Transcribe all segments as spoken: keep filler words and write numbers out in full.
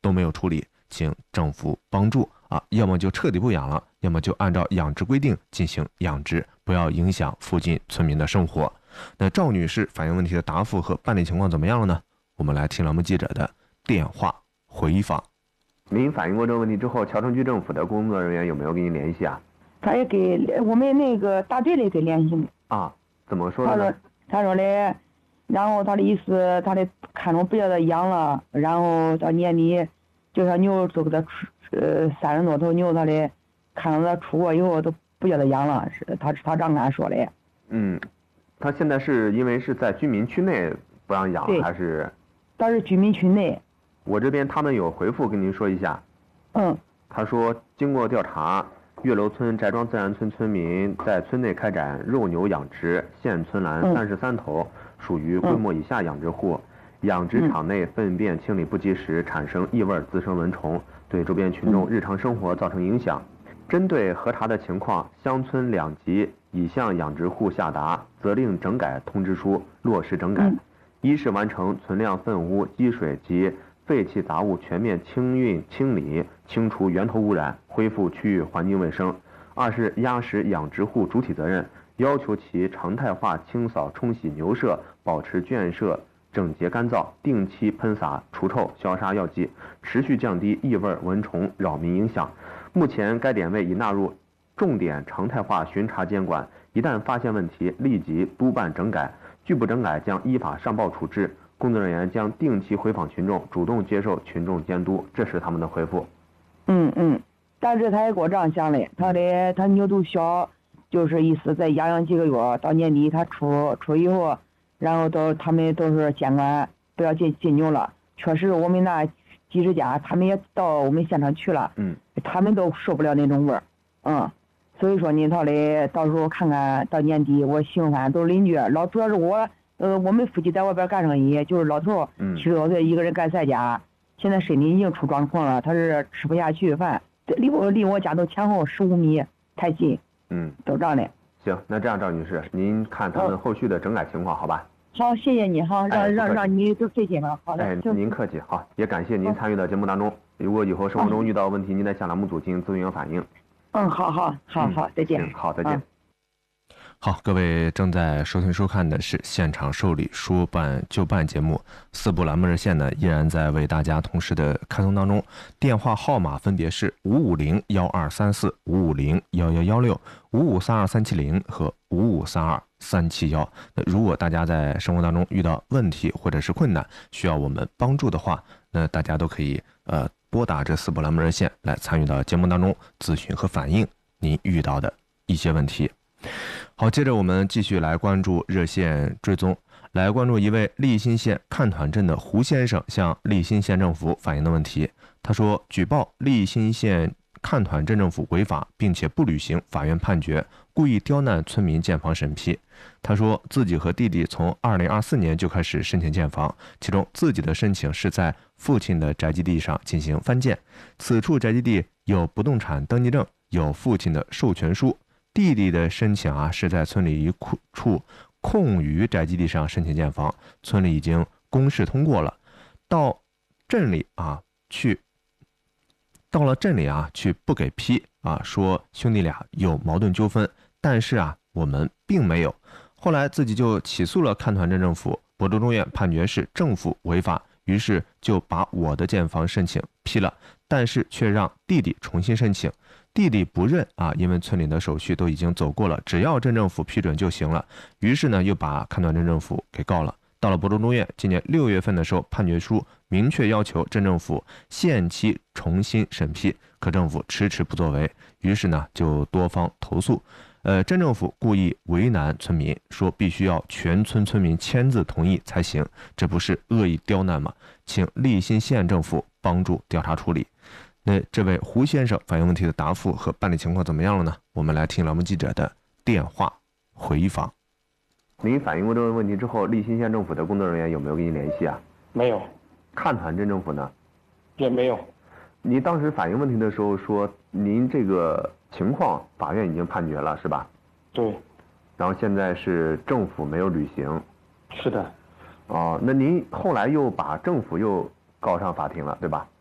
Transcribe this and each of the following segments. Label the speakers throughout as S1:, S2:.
S1: 都没有处理，请政府帮助啊，要么就彻底不养了，要么就按照养殖规定进行养殖，不要影响附近村民的生活。那赵女士反映问题的答复和办理情况怎么样了呢？我们来听栏目记者的电话回访。您反映过这个问题之后，桥城区政府的工作人员有没有跟您联系啊？
S2: 他也给我们那个大队里给联系的
S1: 啊，怎么说的呢？
S2: 他说他说的，然后他的意思，他的看中不要再养了，然后到年底就像牛都给他出呃三十多头牛，他的看到他出国以后都不叫他养了，是他他这样跟俺说的。
S1: 嗯，他现在是因为是在居民区内不让养，还是？
S2: 他是居民区内。
S1: 我这边他们有回复跟您说一下。
S2: 嗯。
S1: 他说，经过调查，岳楼村翟庄自然村村民在村内开展肉牛养殖，现存栏三十三头，属于规模以下养殖户。养殖场内粪便清理不及时，产生异味，滋生蚊虫，对周边群众日常生活造成影响。针对核查的情况，乡村两级已向养殖户下达责令整改通知书，落实整改。一是完成存量粪污、积水及废弃杂物全面清运清理，清除源头污染，恢复区域环境卫生；二是压实养殖户主体责任，要求其常态化清扫冲洗牛舍，保持圈舍整洁干燥，定期喷洒除臭消杀药剂，持续降低异味蚊虫扰民影响。目前该点位已纳入重点常态化巡查监管，一旦发现问题，立即督办整改，拒不整改将依法上报处置。工作人员将定期回访群众，主动接受群众监督。这是他们的回复。
S2: 嗯嗯，但是他也给我这样讲的，他的他牛都小，就是意思再养养几个月，到年底他出出以后，然后都他们都是监管不要进进牛了。确实，我们那几十家他们也到我们现场去了，
S1: 嗯，
S2: 他们都受不了那种味儿，嗯，所以说呢，他的到时候看看到年底，我兴范都是邻居，老主要是我。呃，我们夫妻在外边干生意，就是老头，七十多岁一个人干在家，现在身体已经出状况了，他是吃不下去饭，离我离我家都前后十五米，太近，
S1: 嗯，
S2: 都这样的。
S1: 行，那这样赵女士，您看他们后续的整改情况，好吧？
S2: 好，谢谢你，好，让、哎、让让你都费心了，好的。
S1: 哎，您客气，好，也感谢您参与到节目当中。如果以后生活中遇到问题，您在向栏目组进行咨询和反映。
S2: 嗯，好好好好，再见。
S1: 好，再见。嗯好，各位正在收听收看的是现场受理说办就办节目，四部栏目热线呢依然在为大家同时的开通当中，电话号码分别是五五零幺二三四、五五零幺幺幺六、五五三二三七零和五五三二三七幺。那如果大家在生活当中遇到问题或者是困难，需要我们帮助的话，那大家都可以呃拨打这四部栏目热线来参与到节目当中咨询和反映您遇到的一些问题。好，接着我们继续来关注热线追踪，来关注一位利辛县看团镇的胡先生向利辛县政府反映的问题。他说，举报利辛县看团镇政府违法，并且不履行法院判决，故意刁难村民建房审批。他说，自己和弟弟从二零二四年就开始申请建房，其中自己的申请是在父亲的宅基地上进行翻建，此处宅基地有不动产登记证，有父亲的授权书。弟弟的申请啊，是在村里一处空余宅基地上申请建房，村里已经公示通过了。到镇里啊去，到了镇里啊去不给批啊，说兄弟俩有矛盾纠纷，但是啊我们并没有。后来自己就起诉了看团镇政府，亳州中院判决是政府违法，于是就把我的建房申请批了，但是却让弟弟重新申请。弟弟不认啊，因为村里的手续都已经走过了，只要镇政府批准就行了。于是呢，又把看团镇政府给告了。到了亳州中院，今年六月份的时候，判决书明确要求镇政府限期重新审批，可政府迟迟不作为，于是呢，就多方投诉。呃，镇政府故意为难村民，说必须要全村村民签字同意才行，这不是恶意刁难吗？请利辛县政府帮助调查处理。那这位胡先生反映问题的答复和办理情况怎么样了呢？我们来听栏目记者的电话回访。您反映过这个问题之后，利辛县政府的工作人员有没有跟您联系啊？
S3: 没有。
S1: 看团镇政府呢？
S3: 也没有。
S1: 您当时反映问题的时候说，您这个情况法院已经判决了，是吧？
S3: 对。
S1: 然后现在是政府没有履行。
S3: 是的。
S1: 哦，那您后来又把政府又告上法庭了，对吧？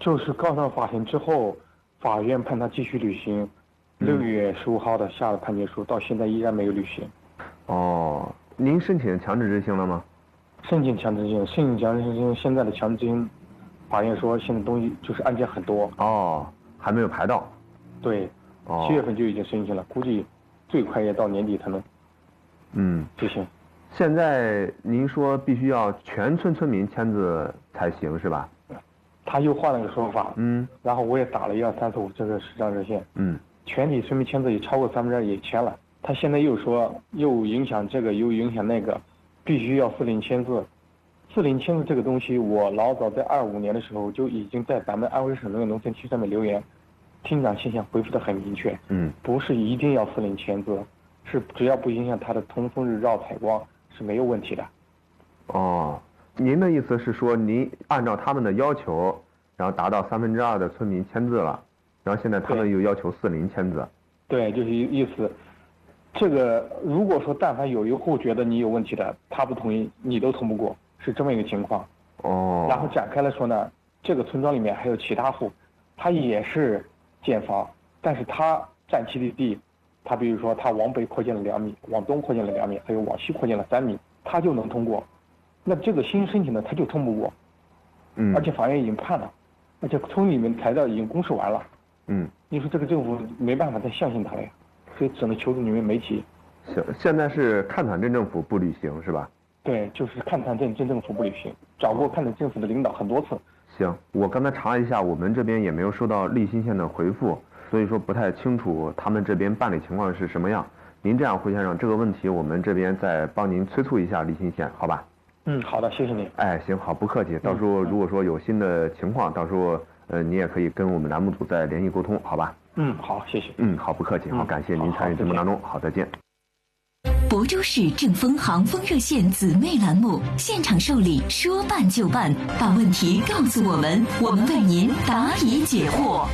S3: 就是告上法庭之后，法院判他继续履行，六月十五号的下了判决书，到现在依然没有履行。
S1: 哦，您申请强制执行了吗？
S3: 申请强制执行，申请强制执行，现在的强制执行，法院说现在东西就是案件很多。
S1: 哦，还没有排到。
S3: 对，
S1: 哦，
S3: 七月份就已经申请了，估计最快也到年底才能。
S1: 嗯，
S3: 执行。
S1: 现在您说必须要全村村民签字才行是吧？
S3: 他又换了个说法。
S1: 嗯。
S3: 然后我也打了一二三四五这个视障热线。
S1: 嗯。
S3: 全体村民签字也超过三分之二也签了，他现在又说又影响这个又影响那个，必须要四零签字。四零签字这个东西，我老早在二五年的时候就已经在咱们安徽省农业农村区上面留言，厅长现象回复的很明确。
S1: 嗯。不
S3: 是一定要四零签字，是只要不影响他的通风日照采光是没有问题的。
S1: 哦，您的意思是说您按照他们的要求，然后达到三分之二的村民签字了，然后现在他们又要求四零签字。
S3: 对，就是意思。这个如果说但凡有一户觉得你有问题的，他不同意，你都通不过，是这么一个情况。
S1: 哦。
S3: 然后展开来说呢，这个村庄里面还有其他户，他也是建房，但是他占其的地，他比如说他往北扩建了两米，往东扩建了两米，还有往西扩建了三米，他就能通过。那这个新申请的他就通不过。
S1: 嗯。
S3: 而且法院已经判了，而且村里面材料已经公示完了。
S1: 嗯。
S3: 你说这个政府没办法再相信他了呀，所以只能求助你们媒体。
S1: 行，现在是看坦镇政府不履行是吧？
S3: 对，就是看坦镇镇政府不履行，找过看坦政府的领导很多次。
S1: 行，我刚才查了一下，我们这边也没有收到利辛县的回复，所以说不太清楚他们这边办理情况是什么样。您这样，胡先生，这个问题我们这边再帮您催促一下利辛县，好吧？
S3: 嗯，好的，谢谢你。
S1: 哎，行，好，不客气。到时候如果说有新的情况，到时候呃你也可以跟我们栏目组再联系沟通，好吧？
S3: 嗯，好，谢谢。
S1: 嗯，好，不客气，好，感谢您参与节目当中，好，再见。
S4: 亳州市正风航风热线姊妹栏目现场受理，说办就办，把问题告诉我们，我们为您答疑解惑。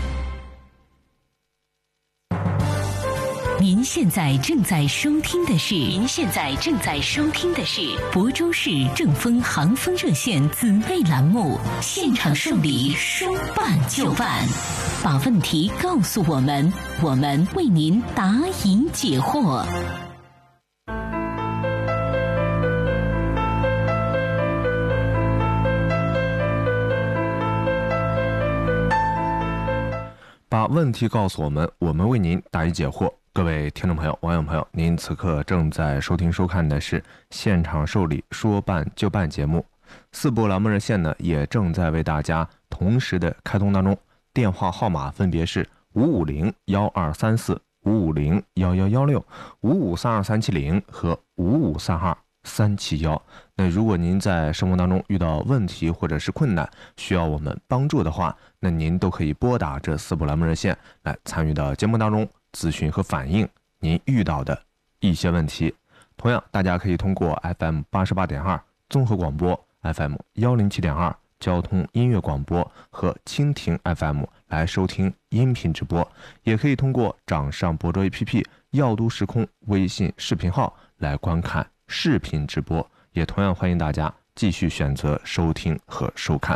S4: 您现在正在收听的是，您现在正在收听的是亳州市正风航风热线姊妹栏目现场受理，说办就办，把问题告诉我们，我们为您答疑解惑。
S1: 把问题告诉我们，我们为您答疑解惑。各位听众朋友、网友朋友，您此刻正在收听收看的是现场受理说办就办节目，四部栏目热线呢也正在为大家同时的开通当中，电话号码分别是五五零幺二三四、五五零幺幺幺六、五五三二三七零和五五三二三七幺。那如果您在生活当中遇到问题或者是困难，需要我们帮助的话，那您都可以拨打这四部栏目热线来参与到节目当中，咨询和反映您遇到的一些问题。同样，大家可以通过 F M 八十八点二综合广播、F M 一零七点二交通音乐广播和蜻蜓 F M 来收听音频直播，也可以通过掌上亳州 A P P 耀都时空微信视频号来观看视频直播，也同样欢迎大家继续选择收听和收看。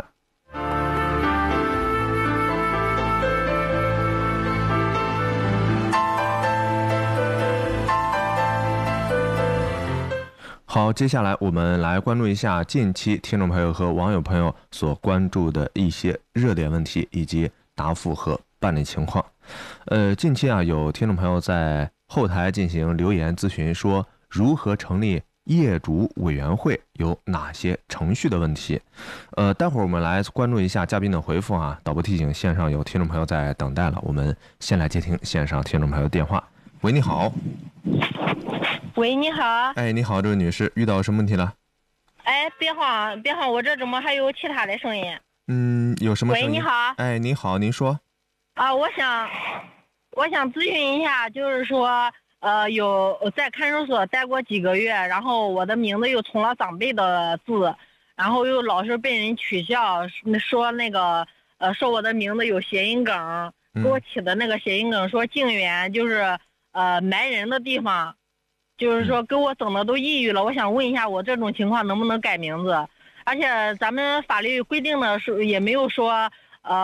S1: 好，接下来我们来关注一下近期听众朋友和网友朋友所关注的一些热点问题以及答复和办理情况。呃，近期啊，有听众朋友在后台进行留言咨询，说如何成立业主委员会，有哪些程序的问题。呃，待会儿我们来关注一下嘉宾的回复啊。导播提醒，线上有听众朋友在等待了，我们先来接听线上听众朋友的电话。喂，你好。
S5: 喂，你好。
S1: 哎，你好，这位女士，遇到什么问题了？
S5: 哎，别慌，别慌，我这怎么还有其他的声音？
S1: 嗯，有什么声音？
S5: 喂，你好。
S1: 哎，你好，您说。
S5: 啊，我想，我想咨询一下，就是说，呃，有在看守所待过几个月，然后我的名字又从了长辈的字，然后又老是被人取笑，说那个，呃，说我的名字有谐音梗，给我起的那个谐音梗，说靖远就是呃埋人的地方。就是说给我整的都抑郁了，我想问一下，我这种情况能不能改名字？而且咱们法律规定的是也没有说